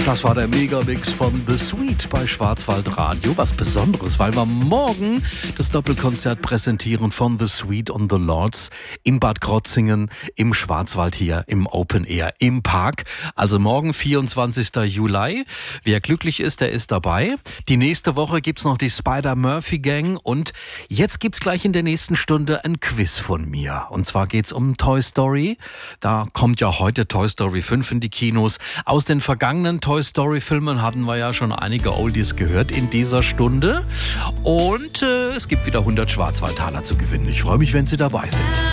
Das war der Megamix von The Sweet bei Schwarzwaldradio. Was Besonderes, weil wir morgen das Doppelkonzert präsentieren von The Sweet on the Lords in Bad Krotzingen im Schwarzwald hier im Open Air im Park. Also morgen 24. Juli. Wer glücklich ist, der ist dabei. Die nächste Woche gibt's noch die Spider-Murphy Gang und jetzt gibt's gleich in der nächsten Stunde ein Quiz von mir. Und zwar geht's um Toy Story. Da kommt ja heute Toy Story 5 in die Kinos. Aus den vergangenen Toy Story Filmen hatten wir ja schon einige Oldies gehört in dieser Stunde. Und es gibt wieder 100 Schwarzwaldtaler zu gewinnen. Ich freue mich, wenn Sie dabei sind.